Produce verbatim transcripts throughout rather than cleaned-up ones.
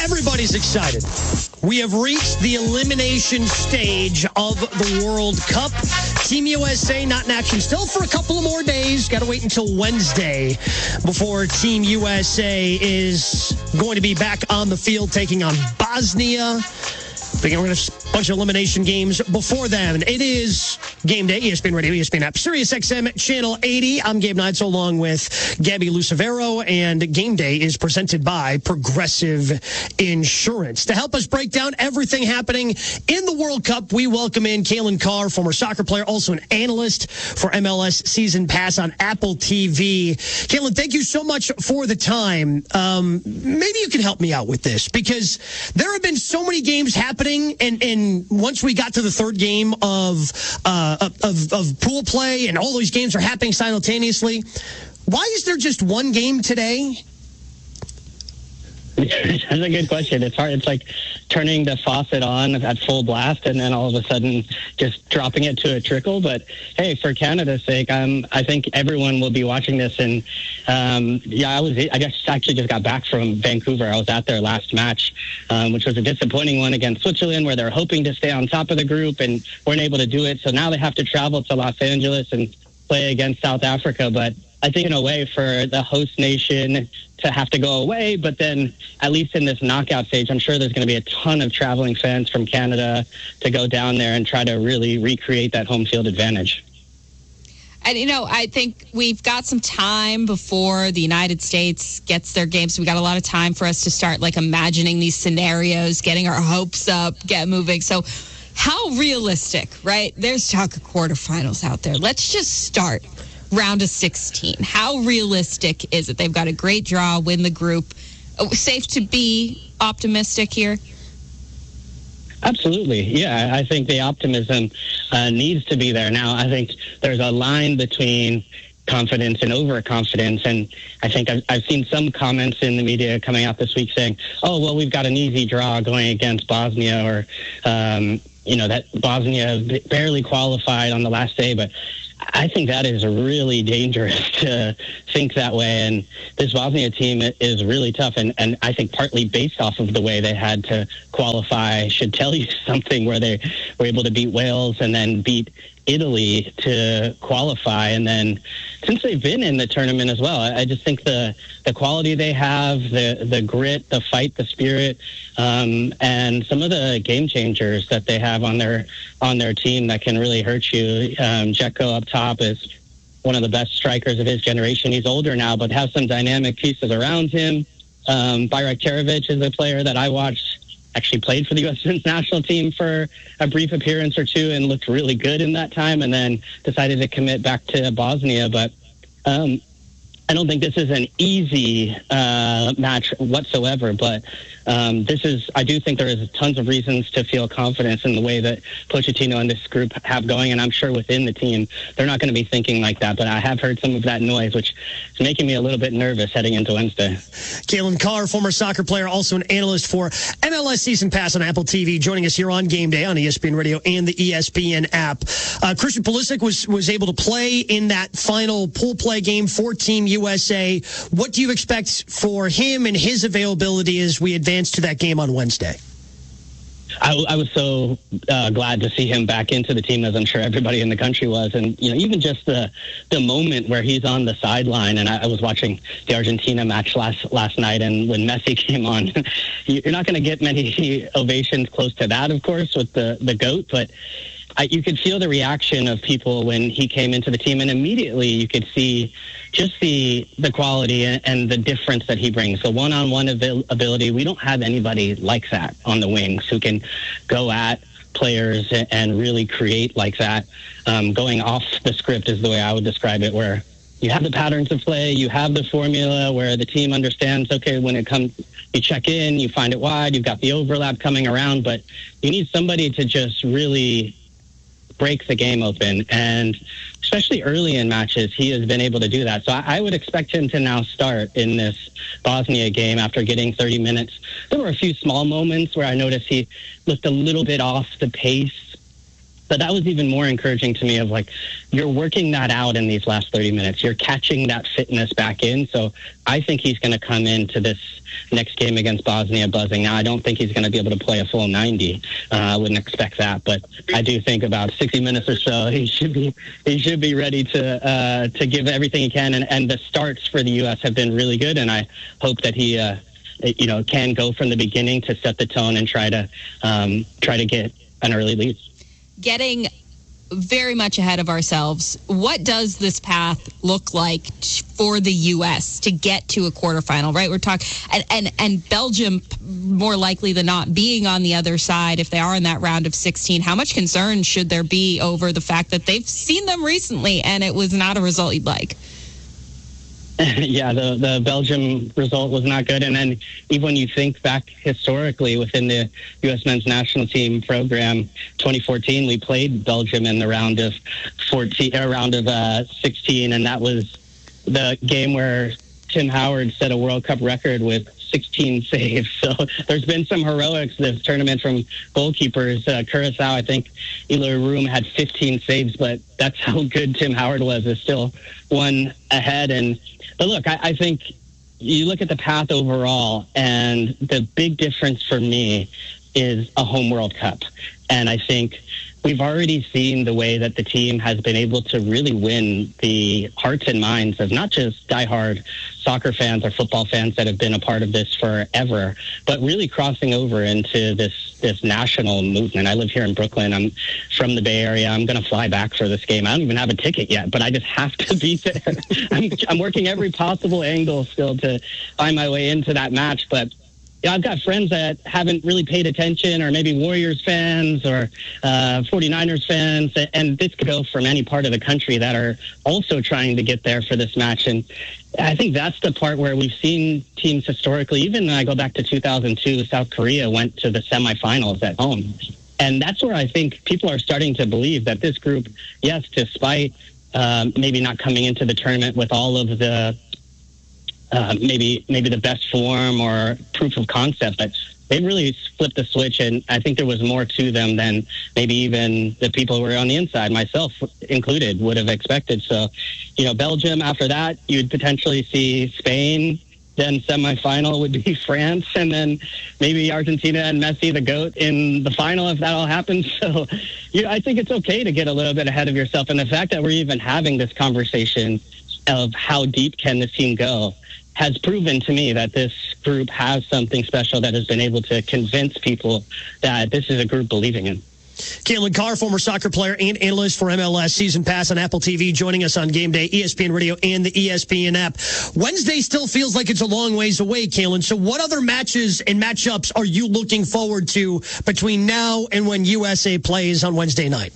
Everybody's excited. We have reached the elimination stage of the World Cup. Team U S A not in action still for a couple of more days. Got to wait until Wednesday before Team U S A is going to be back on the field taking on Bosnia. We're going to have a bunch of elimination games before then. It is Game Day, E S P N Radio, E S P N App, Sirius X M, Channel eighty. I'm Gabe Neitzel along with Gabby Lucevero, and Game Day is presented by Progressive Insurance. To help us break down everything happening in the World Cup, we welcome in Calen Carr, former soccer player, also an analyst for M L S Season Pass on Apple T V. Calen, thank you so much for the time. Um, maybe you can help me out with this, because there have been so many games happening. And, and once we got to the third game of, uh, of of pool play, and all these games are happening simultaneously, why is there just one game today? That's a good question. It's hard. It's like turning the faucet on at full blast and then all of a sudden just dropping it to a trickle. But hey, for Canada's sake, um, I think everyone will be watching this. And um, yeah, I was. I just actually just got back from Vancouver. I was at their last match, um, which was a disappointing one against Switzerland, where they're hoping to stay on top of the group and weren't able to do it. So now they have to travel to Los Angeles and play against South Africa. But I think in a way for the host nation to have to go away, but then at least in this knockout stage, I'm sure there's going to be a ton of traveling fans from Canada to go down there and try to really recreate that home field advantage. And, you know, I think we've got some time before the United States gets their game. So we got a lot of time for us to start, like, imagining these scenarios, getting our hopes up, get moving. So how realistic, right? There's talk of quarterfinals out there. Let's just start round of sixteen. How realistic is it? They've got a great draw, win the group. Safe to be optimistic here? Absolutely. Yeah, I think the optimism uh, needs to be there. Now, I think there's a line between confidence and overconfidence, and I think I've, I've seen some comments in the media coming out this week saying, oh, well, we've got an easy draw going against Bosnia, or, um, you know, that Bosnia barely qualified on the last day, but I think that is really dangerous to think that way. And this Bosnia team is really tough. And, and I think partly based off of the way they had to qualify should tell you something, where they were able to beat Wales and then beat Italy to qualify. And then since they've been in the tournament as well, I just think the, the quality they have, the, the grit, the fight, the spirit, um, and some of the game changers that they have on their on their team that can really hurt you. Um, Dzeko up top is one of the best strikers of his generation. He's older now, but has some dynamic pieces around him. Um, Bayraktarovic is a player that I watched, actually played for the U S men's national team for a brief appearance or two and looked really good in that time, and then decided to commit back to Bosnia. But um, I don't think this is an easy uh, match whatsoever, but um, this is, I do think there is tons of reasons to feel confidence in the way that Pochettino and this group have going, and I'm sure within the team, they're not going to be thinking like that, but I have heard some of that noise, which is making me a little bit nervous heading into Wednesday. Calen Carr, former soccer player, also an analyst for M L S Season Pass on Apple T V, joining us here on Game Day on E S P N Radio and the E S P N app. Uh, Christian Pulisic was, was able to play in that final pool play game for Team U S A. What do you expect for him and his availability as we advance to that game on Wednesday? I, I was so uh, glad to see him back into the team, as I'm sure everybody in the country was. And, you know, even just the the moment where he's on the sideline, and I, I was watching the Argentina match last last night, and when Messi came on, you're not going to get many ovations close to that, of course, with the, the GOAT, but I, you could feel the reaction of people when he came into the team, and immediately you could see just the the quality and, and the difference that he brings. The one-on-one abil- ability, we don't have anybody like that on the wings who can go at players and, and really create like that. Um, going off the script is the way I would describe it, where you have the patterns of play, you have the formula where the team understands, okay, when it comes, you check in, you find it wide, you've got the overlap coming around, but you need somebody to just really break the game open, and especially early in matches, he has been able to do that. So I, I would expect him to now start in this Bosnia game after getting thirty minutes. There were a few small moments where I noticed he looked a little bit off the pace But that was even more encouraging to me of like, you're working that out in these last thirty minutes. You're catching that fitness back in. So I think he's going to come into this next game against Bosnia buzzing. Now, I don't think he's going to be able to play a full ninety. Uh, I wouldn't expect that. But I do think about sixty minutes or so, he should be he should be ready to uh, to give everything he can. And, and the starts for the U S have been really good. And I hope that he, uh, you know, can go from the beginning to set the tone and try to um, try to get an early lead. Getting very much ahead of ourselves, what does this path look like for the U S to get to a quarterfinal, right? We're talking, and, and, and Belgium, more likely than not, being on the other side, if they are in that round of sixteen, how much concern should there be over the fact that they've seen them recently and it was not a result you'd like? Yeah, the, the Belgium result was not good. And then even when you think back historically within the U S men's national team program, twenty fourteen, we played Belgium in the round of fourteen, uh, round of uh, sixteen, and that was the game where Tim Howard set a World Cup record with sixteen saves. So there's been some heroics this tournament from goalkeepers. Uh, Curacao, I think Eloy Room had fifteen saves, but that's how good Tim Howard was. Is still one ahead. And but look, I, I think you look at the path overall, and the big difference for me is a home World Cup. And I think we've already seen the way that the team has been able to really win the hearts and minds of not just diehard soccer fans or football fans that have been a part of this forever, but really crossing over into this, this national movement. I live here in Brooklyn. I'm from the Bay Area. I'm going to fly back for this game. I don't even have a ticket yet, but I just have to be there. I'm, I'm working every possible angle still to find my way into that match, but yeah, I've got friends that haven't really paid attention, or maybe Warriors fans or uh, forty-niners fans, and this could go from any part of the country that are also trying to get there for this match. And I think that's the part where we've seen teams historically, even when I go back to two thousand two, South Korea went to the semifinals at home. And that's where I think people are starting to believe that this group, yes, despite uh, maybe not coming into the tournament with all of the Uh, maybe maybe the best form or proof of concept, but they really flipped the switch, and I think there was more to them than maybe even the people who were on the inside, myself included, would have expected. So, you know, Belgium, after that, you'd potentially see Spain, then semifinal would be France, and then maybe Argentina and Messi, the GOAT, in the final if that all happens. So, you know, I think it's okay to get a little bit ahead of yourself, and the fact that we're even having this conversation of how deep can this team go has proven to me that this group has something special that has been able to convince people that this is a group believing in. Caitlin Carr, former soccer player and analyst for M L S Season Pass on Apple T V, joining us on Game Day, E S P N Radio, and the E S P N app. Wednesday still feels like it's a long ways away, Caitlin. So what other matches and matchups are you looking forward to between now and when U S A plays on Wednesday night?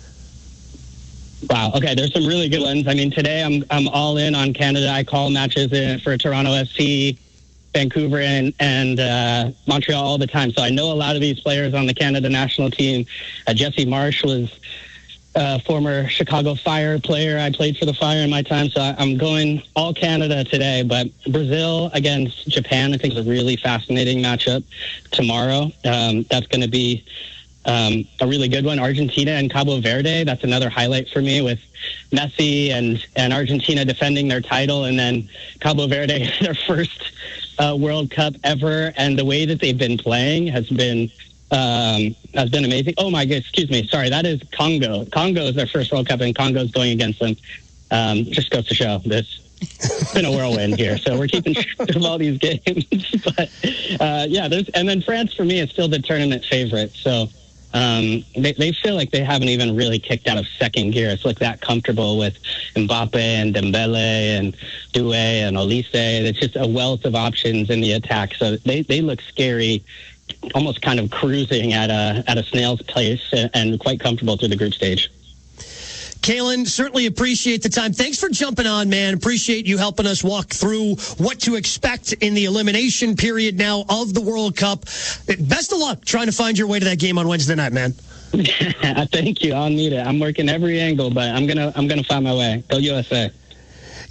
Wow. Okay. There's some really good ones. I mean, today I'm I'm all in on Canada. I call matches in for Toronto F C, Vancouver, and and uh, Montreal all the time. So I know a lot of these players on the Canada national team. Uh, Jesse Marsh was a former Chicago Fire player. I played for the Fire in my time, so I, I'm going all Canada today. But Brazil against Japan, I think, is a really fascinating matchup tomorrow. Um, that's going to be Um, a really good one. Argentina and Cabo Verde, that's another highlight for me, with Messi and, and Argentina defending their title, and then Cabo Verde, their first uh, World Cup ever, and the way that they've been playing has been um, has been amazing. Oh my God, excuse me, sorry, that is Congo. Congo is their first World Cup, and Congo's going against them. Um, just goes to show this. It's been a whirlwind here, so we're keeping track of all these games. But uh, yeah, there's and then France for me is still the tournament favorite. So. Um, they, they feel like they haven't even really kicked out of second gear. It's like that comfortable with Mbappe and Dembele and Doué and Olise. It's just a wealth of options in the attack. So they, they look scary, almost kind of cruising at a at a snail's pace, and, and quite comfortable through the group stage. Kalen, certainly appreciate the time. Thanks for jumping on, man. Appreciate you helping us walk through what to expect in the elimination period now of the World Cup. Best of luck trying to find your way to that game on Wednesday night, man. Thank you. I'll need it. I'm working every angle, but I'm gonna I'm gonna find my way. Go U S A.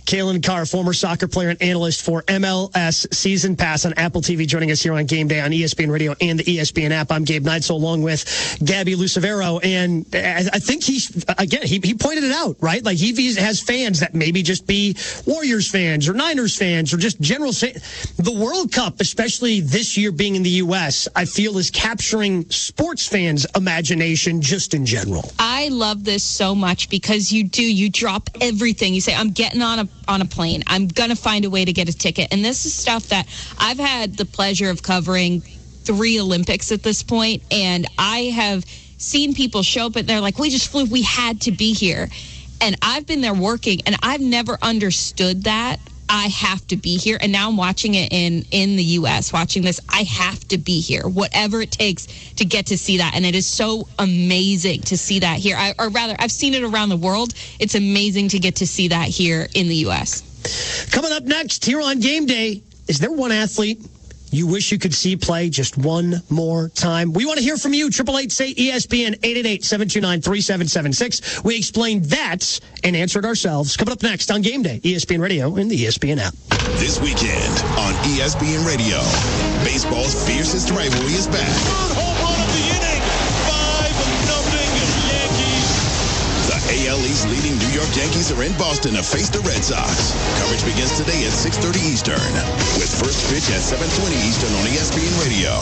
Kalen Carr, former soccer player and analyst for M L S Season Pass on Apple T V, joining us here on Game Day on E S P N Radio and the E S P N app. I'm Gabe Neitzel along with Gabby Lucevero. And I think he, again, he, he pointed it out, right? Like he has fans that maybe just be Warriors fans or Niners fans or just general. The World Cup, especially this year being in the U S, I feel is capturing sports fans' imagination just in general. I love this so much because you do, you drop everything. You say, I'm getting on a on a plane. I'm going to find a way to get a ticket. And this is stuff that I've had the pleasure of covering three Olympics at this point, and I have seen people show up and they're like, we just flew, we had to be here. And I've been there working, and I've never understood that. I have to be here. And now I'm watching it in, in the U S, watching this. I have to be here, whatever it takes to get to see that. And it is so amazing to see that here. I, or rather, I've seen it around the world. It's amazing to get to see that here in the U S. Coming up next here on Game Day, is there one athlete you wish you could see play just one more time? We want to hear from you. Triple eight say E S P N, eight eight eight, seven two nine, three seven seven six. We explained that and answered ourselves. Coming up next on Game Day, E S P N Radio and the E S P N app. This weekend on E S P N Radio, baseball's fiercest rivalry is back. Third home run of the inning. five nothing Yankees. The A L East leading New York Yankees are in Boston to face the Red Sox. Coverage begins today at six thirty Eastern, with first pitch at seven twenty Eastern on E S P N Radio.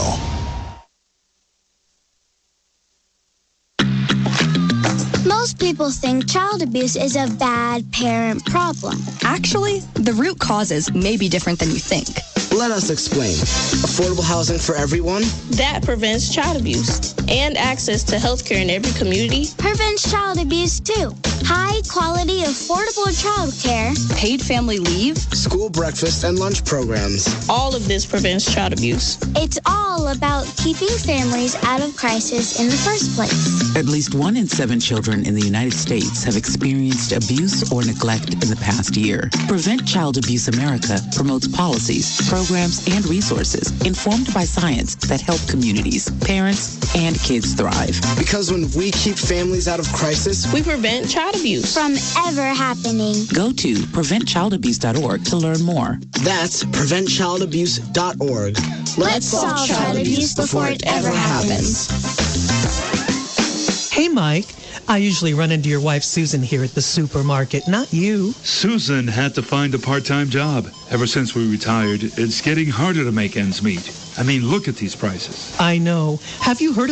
Most people think child abuse is a bad parent problem. Actually, the root causes may be different than you think. Let us explain. Affordable housing for everyone? That prevents child abuse. And access to health care in every community. Prevents child abuse, too. High quality, affordable child care. Paid family leave. School breakfast and lunch programs. All of this prevents child abuse. It's all about keeping families out of crisis in the first place. At least one in seven children in the United States have experienced abuse or neglect in the past year. Prevent Child Abuse America promotes policies, programs, and resources informed by science that help communities, parents, and kids thrive. Because when we keep families out of crisis, we prevent child abuse from ever happening. Go to prevent child abuse dot org to learn more. That's prevent child abuse dot org. Let's, Let's solve child abuse before it ever happens. Hey, Mike. I usually run into your wife, Susan, here at the supermarket, not you. Susan had to find a part-time job. Ever since we retired, it's getting harder to make ends meet. I mean, look at these prices. I know. Have you heard